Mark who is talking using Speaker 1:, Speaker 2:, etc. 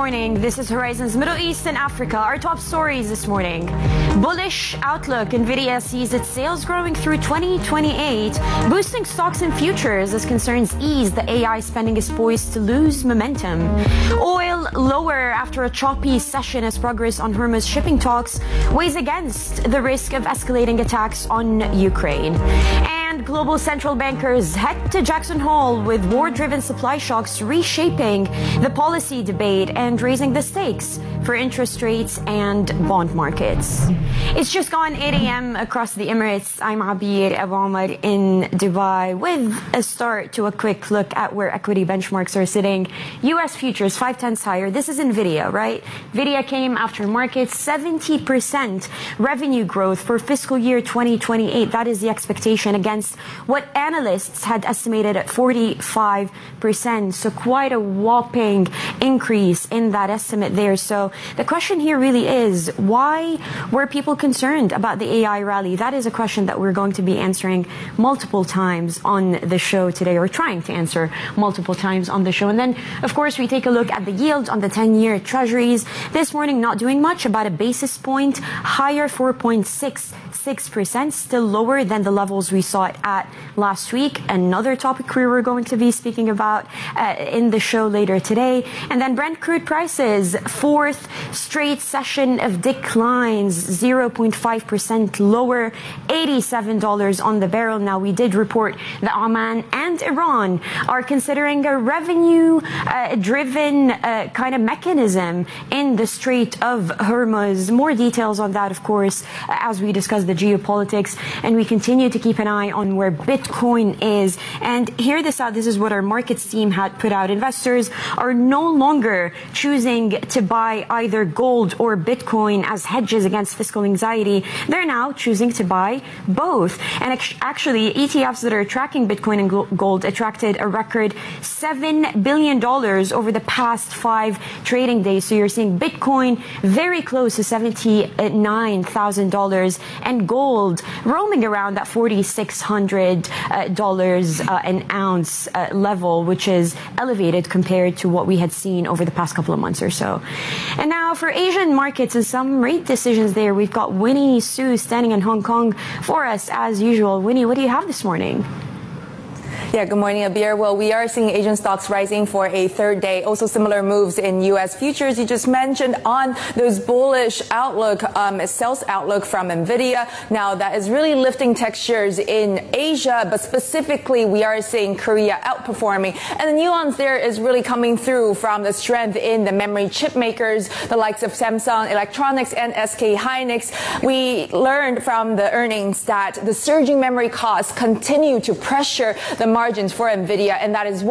Speaker 1: morning. This is Horizons Middle East and Africa. Our top stories this morning. Bullish outlook. NVIDIA sees its sales growing through 2028, boosting stocks and futures as concerns ease. The AI spending is poised to lose momentum. Oil lower after a choppy session as progress on Hormuz shipping talks weighs against the risk of escalating attacks on Ukraine. And global central bankers head to Jackson Hole with war-driven supply shocks reshaping the policy debate and raising the stakes for interest rates and bond markets. It's just gone 8 a.m. across the Emirates. I'm Abir Abu Omar in Dubai with a start to a quick look at where equity benchmarks are sitting. U.S. futures 5/10 higher. This is NVIDIA, right? NVIDIA came after markets 70% revenue growth for fiscal year 2028. That is the expectation against what analysts had estimated at 45%. So quite a whopping increase in that estimate there. So the question here really is, why were people concerned about the AI rally? That is a question that we're going to be answering multiple times on the show today, or trying to answer multiple times on the show. And then, of course, we take a look at the yield on the 10-year treasuries. This morning, not doing much, about a basis point higher, 4.66%, still lower than the levels we saw it at last week. Another topic we were going to be speaking about in the show later today. And then Brent crude prices, fourth straight session of declines, 0.5% lower, $87 on the barrel. Now, we did report that Oman and Iran are considering a revenue-driven kind of mechanism in the Strait of Hormuz. More details on that, of course, as we discuss the geopolitics, and we continue to keep an eye on where Bitcoin is. And hear this out. This is what our markets team had put out. Investors are no longer choosing to buy either gold or Bitcoin as hedges against fiscal anxiety. They're now choosing to buy both. And actually, ETFs that are tracking Bitcoin and gold attracted a record $7 billion over the past 5 trading days. So you're seeing Bitcoin very close to $79,000 and gold roaming around that $4,600 an ounce level, which is elevated compared to what we had seen over the past couple of months or so. And now for Asian markets and some rate decisions there, we've got Winnie Su standing in Hong Kong for us as usual. Winnie, what do you have this morning?
Speaker 2: Yeah, good morning, Abir. Well, we are seeing Asian stocks rising for a third day. Also similar moves in U.S. futures. You just mentioned on those bullish outlook, sales outlook from NVIDIA. Now, that is really lifting textures in Asia, but specifically we are seeing Korea outperforming. And the nuance there is really coming through from the strength in the memory chip makers, the likes of Samsung Electronics and SK Hynix. We learned from the earnings that the surging memory costs continue to pressure the margins for NVIDIA, and that is